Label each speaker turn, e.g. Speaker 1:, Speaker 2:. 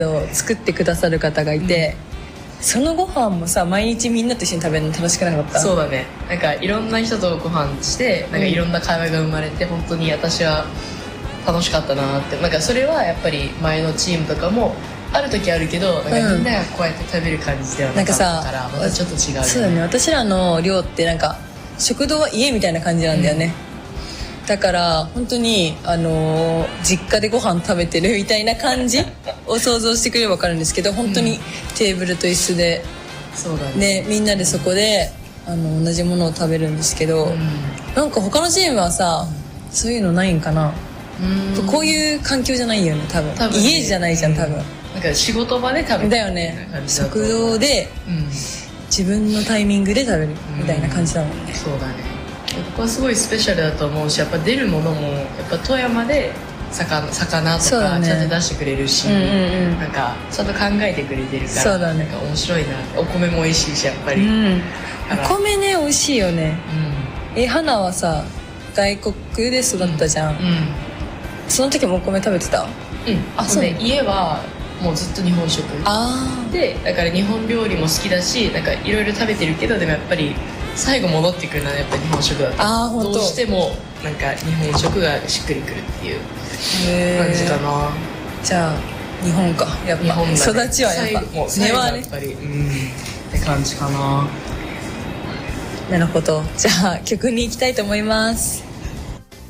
Speaker 1: 作ってくださる方がいて、そのご飯もさ毎日みんなと一緒に食べるの楽しくなかった？
Speaker 2: そうだね。なんかいろんな人とご飯してなんかいろんな会話が生まれて、本当に私は楽しかったなって。なんかそれはやっぱり前のチームとかもある時あるけど、なんかみんながこうやって食べる感じではなかったから、またちょっと違うよね。
Speaker 1: そうだね、私らの寮ってなんか食堂は家みたいな感じなんだよね、だから本当に実家でご飯食べてるみたいな感じを想像してくれれば分かるんですけど、本当にテーブルと椅子で、
Speaker 2: そうだね、
Speaker 1: みんなでそこで同じものを食べるんですけど、なんか他のチームはさ、そういうのないんかな。こういう環境じゃないよね多分ね、家じゃないじゃん多分、
Speaker 2: なんか仕事場で食べる
Speaker 1: だよね、食堂で、自分のタイミングで食べるみたいな感じだもんね、
Speaker 2: そうだね。ここはすごいスペシャルだと思うし、やっぱ出るものもやっぱ富山で魚とかちゃんと出してくれるし、なんかちゃんと考えてくれてるから、
Speaker 1: そうだね、
Speaker 2: なんか面白いな。お米も美味しいしやっぱり、
Speaker 1: お米ね美味しいよね、花はさ外国で育ったじゃん、その時もお米食べてた？
Speaker 2: そうね、家はもうずっと日本食で、だから日本料理も好きだし、なんかいろいろ食べてるけど、でもやっぱり最後戻ってくるのはやっぱり日本食だった。どうしてもなんか日本食がしっくりくるっていう感じかな。
Speaker 1: じゃあ日本か、やっぱ日本、ね、育ちはやっぱ
Speaker 2: 根はねやっぱりって感じかな。
Speaker 1: なるほど、じゃあ曲に行きたいと思います。